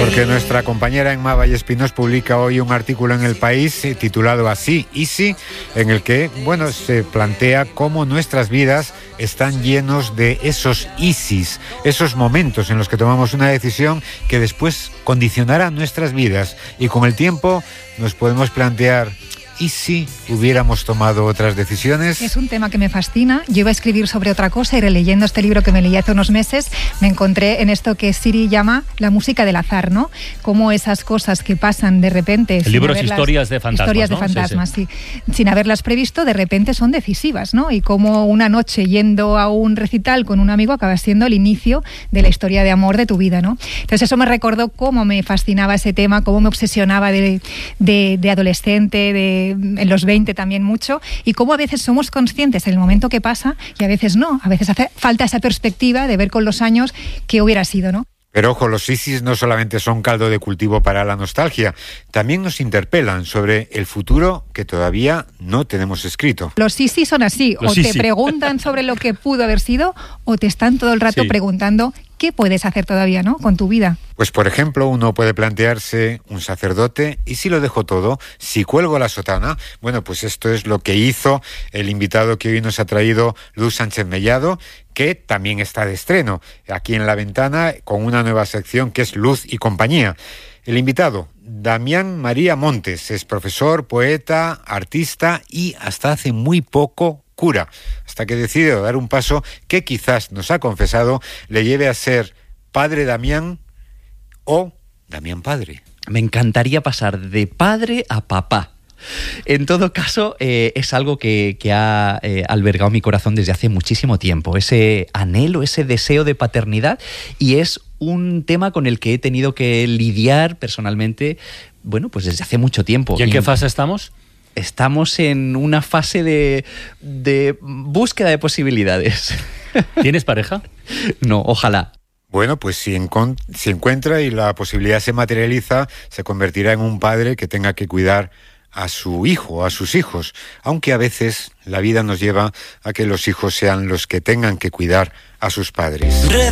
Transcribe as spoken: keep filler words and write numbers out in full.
Porque nuestra compañera Emma Vallespinos publica hoy un artículo en El País titulado así, Easy, en el que, bueno, se plantea cómo nuestras vidas están llenos de esos easys, esos momentos en los que tomamos una decisión que después condicionará nuestras vidas, y con el tiempo nos podemos plantear: ¿y si hubiéramos tomado otras decisiones? Es un tema que me fascina. Yo iba a escribir sobre otra cosa y releyendo este libro que me leí hace unos meses me encontré en esto que Siri llama la música del azar, ¿no? Cómo esas cosas que pasan de repente... El libro es Historias de Fantasmas, Historias ¿no? de Fantasmas, sí, sí. sí. Sin haberlas previsto, de repente son decisivas, ¿no? Y cómo una noche yendo a un recital con un amigo acaba siendo el inicio de la historia de amor de tu vida, ¿no? Entonces eso me recordó cómo me fascinaba ese tema, cómo me obsesionaba de, de, de adolescente, de en los veinte también mucho, y cómo a veces somos conscientes en el momento que pasa y a veces no, a veces hace falta esa perspectiva de ver con los años qué hubiera sido, ¿no? Pero ojo, los easys no solamente son caldo de cultivo para la nostalgia, también nos interpelan sobre el futuro que todavía no tenemos escrito. Los easys son así, los o easy. te preguntan sobre lo que pudo haber sido, o te están todo el rato sí. preguntando qué puedes hacer todavía, ¿no?, con tu vida. Pues por ejemplo, uno puede plantearse: un sacerdote, ¿y si lo dejo todo? ¿Si cuelgo la sotana? Bueno, pues esto es lo que hizo el invitado que hoy nos ha traído, Luz Sánchez Mellado, que también está de estreno aquí en La Ventana con una nueva sección que es Luz y Compañía. El invitado, Damián María Montes, es profesor, poeta, artista y hasta hace muy poco cura, hasta que decide dar un paso que quizás, nos ha confesado, le lleve a ser padre Damián o Damián padre. Me encantaría pasar de padre a papá. En todo caso, eh, es algo que, que ha eh, albergado mi corazón desde hace muchísimo tiempo, ese anhelo, ese deseo de paternidad, y es un tema con el que he tenido que lidiar personalmente, bueno, pues desde hace mucho tiempo. ¿Y en qué fase estamos? Estamos en una fase de, de búsqueda de posibilidades. ¿Tienes pareja? No, ojalá. Bueno, pues si, encon- si encuentra y la posibilidad se materializa, se convertirá en un padre que tenga que cuidar a su hijo, a sus hijos, aunque a veces la vida nos lleva a que los hijos sean los que tengan que cuidar a sus padres.